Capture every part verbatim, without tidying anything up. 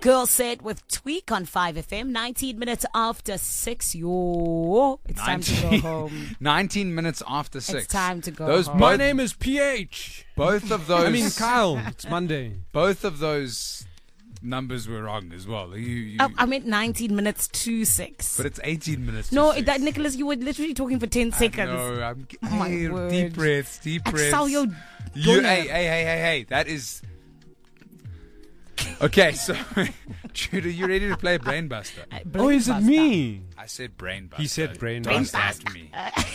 Girl Set with Tweak on five F M. nineteen minutes after six. Yo, it's time to go home. nineteen minutes after six. It's time to go those home. My name is P H. Both of those. I mean, Kyle. It's Monday. Both of those numbers were wrong as well. You, you, Oh, I meant nineteen minutes to six. but it's eighteen minutes. No, to six. that Nicholas, you were literally talking for ten seconds. No, I'm Oh my hey, word. deep breaths, deep breaths. Axel, you're You, doing hey, it. hey, hey, hey, hey. That is. Okay, so Jude, are you ready to play Brain Buster? Uh, Oh, is it Brainbuster. me? I said Brain Buster. He said Brain Don't Buster. at me.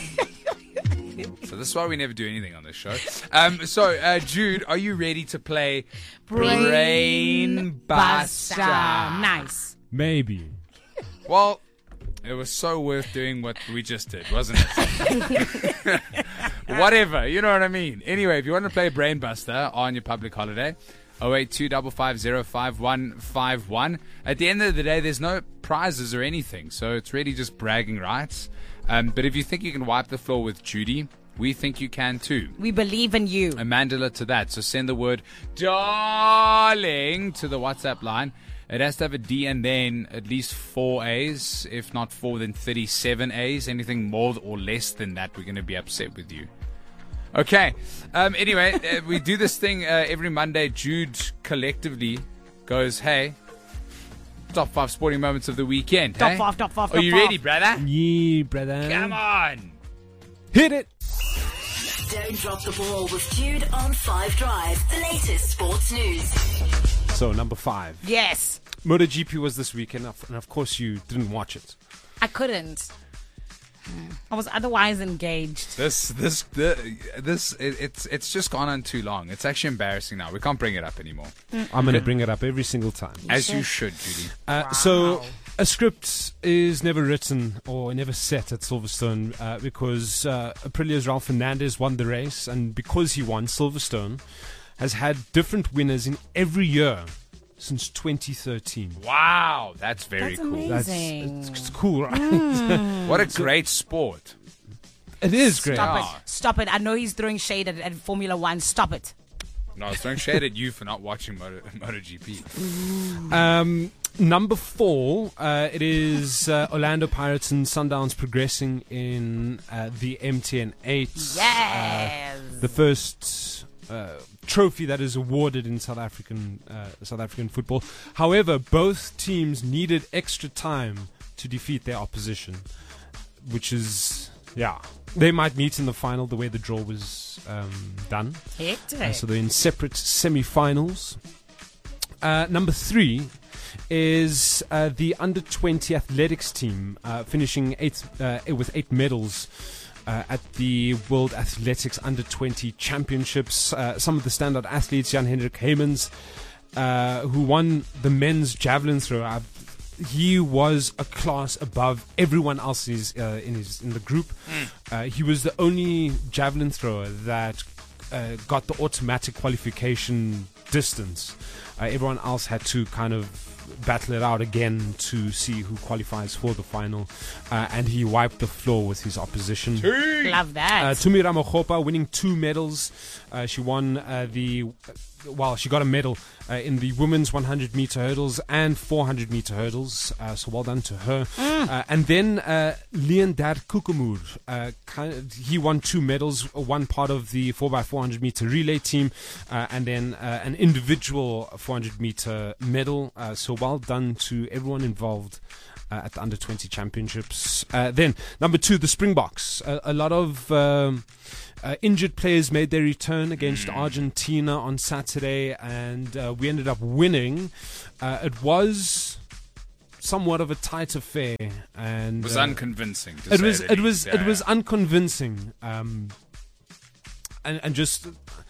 So this is why we never do anything on this show. Um, so uh, Jude, are you ready to play Brain Brain Buster. Buster? Nice. Maybe. Well, it was so worth doing what we just did, wasn't it? Whatever, you know what I mean. Anyway, if you want to play Brain Buster on your public holiday, oh eight two five five zero five one five one. At the end of the day, there's no prizes or anything, so it's really just bragging rights. Um, but if you think you can wipe the floor with Judy, we think you can too. We believe in you. A mandala to that. So send the word darling to the WhatsApp line. It has to have a D and then at least four A's. If not four, then thirty-seven A's. Anything more or less than that, we're going to be upset with you. Okay. Um, anyway, uh, we do this thing uh, every Monday. Jude collectively goes, hey, top five sporting moments of the weekend. Top hey? five, top five, Are top you five. ready, brother? Yeah, brother. Come on. Hit it. Don't drop the ball with Jude on five Drive, the latest sports news. So, number five. Yes. MotoGP was this weekend, and of course you didn't watch it. I couldn't. I was otherwise engaged. This, this, the, this, it, it's, it's just gone on too long. It's actually embarrassing now. We can't bring it up anymore. I'm going to bring it up every single time. As you should, Judy. Uh, So, a script is never written or never set at Silverstone uh, because uh, Aprilia's Ralph Fernandez won the race, and because he won, Silverstone has had different winners in every year since twenty thirteen. Wow, that's very That's cool. amazing. That's it's, it's cool, right? What a great sport. It is great. Stop Yeah. it. Stop it. I know he's throwing shade at, at Formula One. Stop it. No, I was throwing shade at you for not watching Moto, MotoGP. Um, number four, uh, it is uh, Orlando Pirates and Sundowns progressing in uh, the M T N eight. Yes. The first uh, trophy that is awarded in South African uh, South African football. However, both teams needed extra time to defeat their opposition, which is yeah. They might meet in the final the way the draw was um, done. Hectic. Uh, so they're in separate semi-finals. Uh, number three is uh, the under twenty athletics team, uh, finishing eighth uh, with eight medals uh, at the World Athletics Under twenty Championships. Uh, some of the standout athletes, Jan-Hendrik Heymans, uh, who won the men's javelin throw. Uh, he was a class above everyone else is, uh, in his in the group. Uh, he was the only javelin thrower that uh, got the automatic qualification distance. Uh, everyone else had to kind of battle it out again to see who qualifies for the final, uh, and he wiped the floor with his opposition. Love that. Uh, Tumi Ramakgopa winning two medals. Uh, she won uh, the, well, she got a medal uh, in the women's one hundred meter hurdles and four hundred meter hurdles. Uh, so well done to her. Uh, and then uh, Leondad Kukumur, uh, kind of, he won two medals, one part of the four by four hundred meter relay team, uh, and then uh, an individual four hundred meter medal. Uh, so well done to everyone involved uh, at the under twenty championships. Uh, then number two, the Springboks. A, a lot of um, uh, injured players made their return against Argentina on Saturday, and uh, we ended up winning. Uh, it was somewhat of a tight affair, and It was uh, unconvincing. To it say was the it was least. it Yeah, was yeah. unconvincing, um, and and just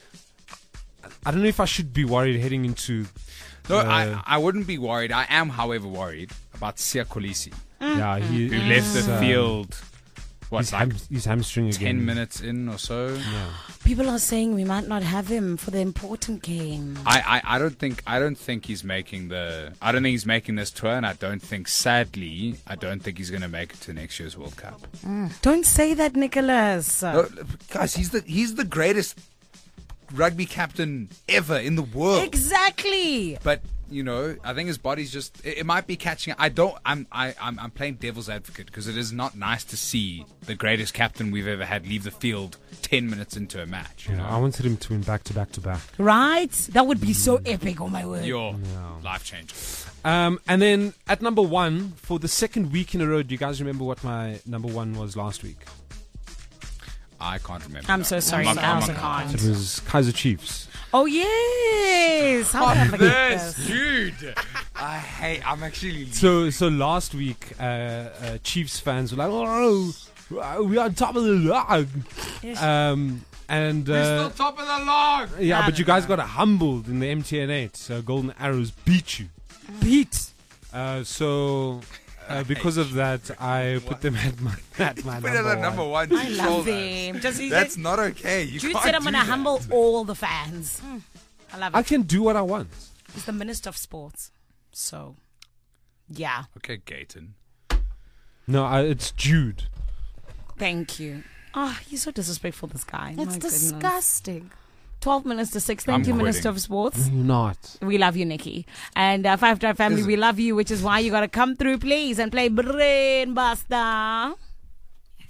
I don't know if I should be worried heading into. No, uh, I, I wouldn't be worried. I am, however, worried about Sia Kolisi, Yeah, he who left the um, field, what, He's, like ham- he's hamstring again. ten minutes in or so? People are saying we might not have him for the important game. I, I, I don't think I don't think he's making the I don't think he's making this tour, and I don't think, sadly, I don't think he's going to make it to next year's World Cup. Don't say that, Nicholas. No, guys, he's the he's the greatest rugby captain ever in the world. Exactly. But you know, I think his body's just. It, it might be catching. I don't. I'm. I, I'm. I'm playing devil's advocate because it is not nice to see the greatest captain we've ever had leave the field ten minutes into a match. You You know, know, I wanted him to win back to back to back. Right? That would be so epic, oh my word. your life changer. Um, and then at number one, for the second week in a row, do you guys remember what my number one was last week? I can't remember. I'm no. so sorry, I'm not- I'm Giles, not I gonna- can't. It was Kaiser Chiefs. Oh, yes. How did I forget This this? dude, I hate. I'm actually. So, so last week, uh, uh, Chiefs fans were like, "Oh, we are on top of the log," um, and We're uh, still top of the log. yeah, Nah, but you nah, guys got humbled in the M T N eight. So Golden Arrows beat you. Beat. Uh, so. Uh, because of that, I put them at my, at my Put it number, at number one. one. I You love told us. them. Just, he That's said, not okay. You Jude can't said I'm do going to that. humble all the fans. Mm, I love I it. can do what I want. He's the Minister of Sports. So, yeah. Okay, Gayton. No, I, it's Jude. Thank you. Ah, he's so disrespectful, this guy. It's My goodness. disgusting. twelve minutes to six. Thank I'm you, quitting. Minister of Sports. You're not. We love you, Nikki. And uh, Five Drive family, Is we love you, which is why you got to come through, please, and play Brain Buster.